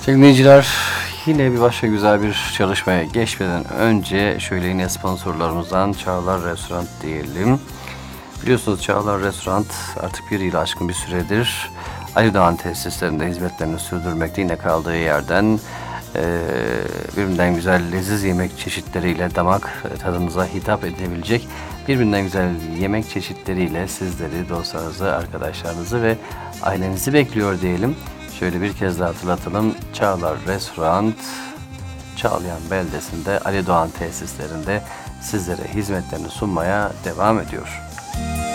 Sevgili dinleyiciler, yine bir başka güzel bir çalışmaya geçmeden önce şöyle yine sponsorlarımızdan Çağlar Restoran diyelim. Biliyorsunuz Çağlar Restoran artık bir yılı aşkın bir süredir Ali Doğan tesislerinde hizmetlerini sürdürmekte. Yine kaldığı yerden birbirinden güzel leziz yemek çeşitleriyle damak tadınıza hitap edebilecek birbirinden güzel yemek çeşitleriyle sizleri, dostlarınızı, arkadaşlarınızı ve ailenizi bekliyor diyelim. Şöyle bir kez daha hatırlatalım. Çağlar Restoran, Çağlayan beldesinde Ali Doğan tesislerinde sizlere hizmetlerini sunmaya devam ediyor.